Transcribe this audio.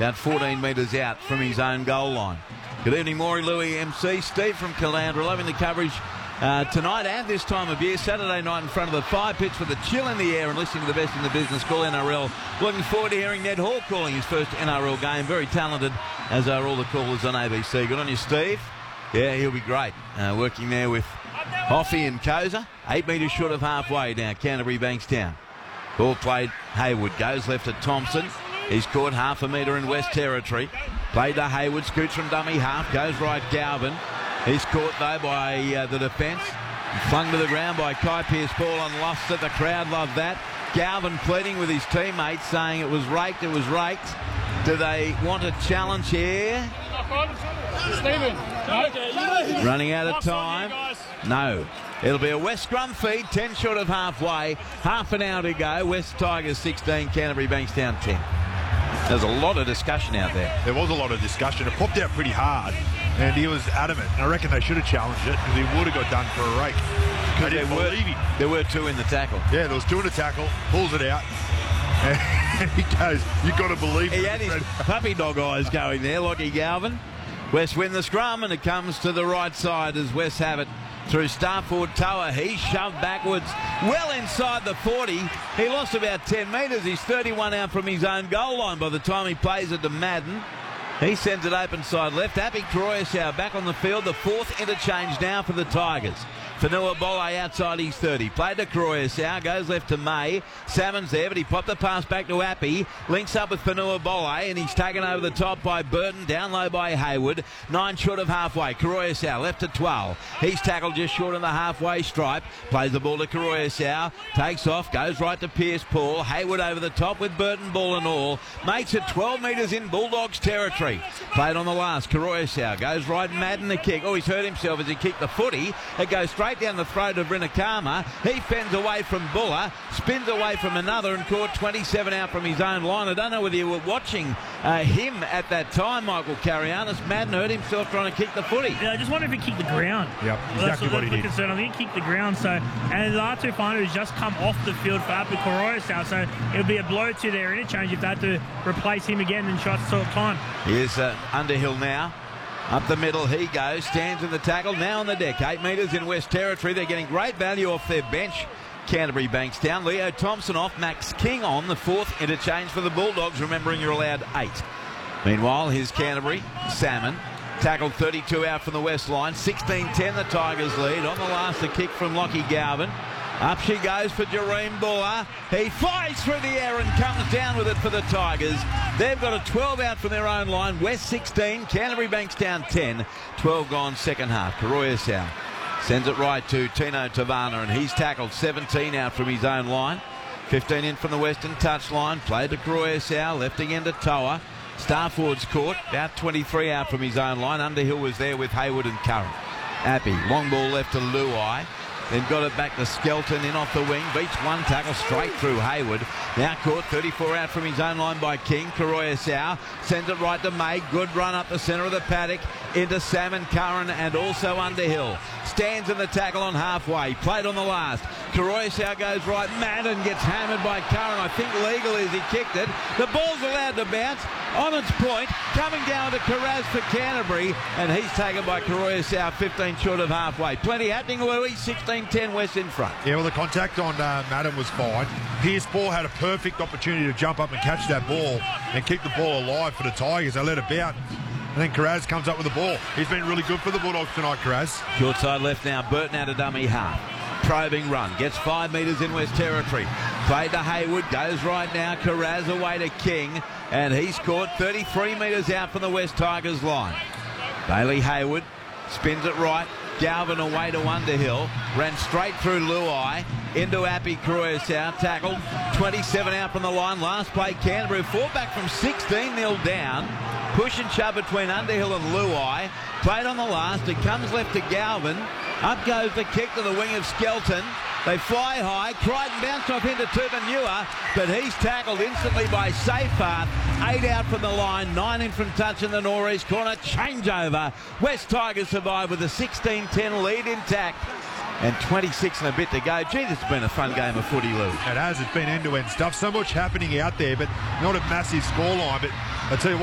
about 14 metres out from his own goal line. Good evening, Maury, Louis, MC. Steve from Caloundra, loving the coverage tonight and this time of year. Saturday night in front of the fire pitch with a chill in the air and listening to the best in the business. Call NRL. Looking forward to hearing Ned Hall calling his first NRL game. Very talented, as are all the callers on ABC. Good on you, Steve. Yeah, he'll be great. Working there with Hoffy and Koza. 8 metres short of halfway now, Canterbury Bankstown. Ball played, Hayward goes left to Thompson. He's caught half a metre in West Territory. Played to Hayward, scoots from dummy half, goes right Galvin. He's caught though by the defence. Flung to the ground by Kai Pearce-Paul and lost it. The crowd loved that. Galvin pleading with his teammates, saying it was raked, it was raked. Do they want a challenge here? Running out of time. No. It'll be a West scrum feed, 10 short of halfway. Half an hour to go. West Tigers 16, Canterbury Bankstown 10. There's a lot of discussion out there. There was a lot of discussion. It popped out pretty hard, and he was adamant. And I reckon they should have challenged it because he would have got done for a rake. They didn't believe him. There were 2 in the tackle. Yeah, there was 2 in the tackle. Pulls it out. And he goes, you've got to believe it. He had his puppy dog eyes going there, Lockie Galvin. West win the scrum, and it comes to the right side as West have it. Through star forward Toa, he's shoved backwards, well inside the 40. He lost about 10 metres. He's 31 out from his own goal line by the time he plays it to Madden. He sends it open side left. Api Koroisau back on the field. The 4th interchange now for the Tigers. Fanua Bole outside his 30. Played to Koroisau, goes left to May. Salmon's there, but he popped the pass back to Api. Links up with Fanua Bole, and he's taken over the top by Burton. Down low by Hayward. 9 short of halfway. Koroisau left to 12. He's tackled just short of the halfway stripe. Plays the ball to Koroisau. Takes off, goes right to Pearce-Paul. Hayward over the top with Burton, ball and all. Makes it 12 metres in Bulldogs territory. Played on the last. Koroisau goes right. Madden the kick. Oh, he's hurt himself as he kicked the footy. It goes straight down the throat of Rinakama. He fends away from Buller, spins away from another and caught 27 out from his own line. I don't know whether you were watching him at that time, Michael Carianis. Madden hurt himself trying to kick the footy. Yeah, I just wonder if he kicked the ground. Yep, exactly what he did. I think he kicked the ground. So, and the R2 finder has just come off the field for Api Koroisau. So it'll be a blow to their interchange if they have to replace him again in short time. Here's Underhill now. Up the middle he goes, stands in the tackle, now on the deck. 8 metres in West Territory. They're getting great value off their bench. Canterbury Bankstown. Leo Thompson off, Max King on the 4th interchange for the Bulldogs, remembering you're allowed 8. Meanwhile, here's Canterbury. Salmon. Tackled 32 out from the West line. 16-10 the Tigers lead. On the last, the kick from Lockie Galvin. Up she goes for Jareem Buller. He flies through the air and comes down with it for the Tigers. They've got a 12 out from their own line. West 16, Canterbury Bankstown 10. 12 gone second half. Koroisau sends it right to Tino Tavana, and he's tackled 17 out from his own line. 15 in from the Western touchline. Played to Koroisau, left again to Toa. Starford's caught, about 23 out from his own line. Underhill was there with Hayward and Curran. Api, long ball left to Luai. Then got it back to Skelton in off the wing. Beats one tackle straight through Hayward. Now caught 34 out from his own line by King. Koroisau sends it right to May. Good run up the centre of the paddock into Salmon, Curran and also Underhill. Stands in the tackle on halfway. Played on the last. Koroisau goes right. Madden gets hammered by Curran. I think legal as he kicked it. The ball's allowed to bounce. On its point, coming down to Carraz for Canterbury, and he's taken by Koroisau 15 short of halfway. Plenty happening, Louis. 16-10 West in front. Yeah, well, the contact on Madden was fine. Pearce-Paul had a perfect opportunity to jump up and catch that ball and keep the ball alive for the Tigers. They let it bounce. And then Carraz comes up with the ball. He's been really good for the Bulldogs tonight, Carraz. Short side left now. Burton out of dummy half. Probing run. Gets 5 metres in West Territory. Played to Hayward. Goes right now. Carraz away to King. And he's caught 33 metres out from the West Tigers line. Bailey Hayward spins it right. Galvin away to Underhill. Ran straight through Luai. Into Api Koroisau. Tackled. 27 out from the line. Last play Canterbury. Fought back from 16-0 down. Push and shove between Underhill and Luai. Played on the last. It comes left to Galvin. Up goes the kick to the wing of Skelton. They fly high. Crichton bounced off into Tupanua, but he's tackled instantly by Seyfarth. 8 out from the line, 9 in from touch in the northeast corner. Changeover. West Tigers survive with a 16-10 lead intact. And 26 and a bit to go. Gee, this has been a fun game of footy, Lou. It has. It's been end-to-end stuff. So much happening out there, but not a massive scoreline. But I tell you what,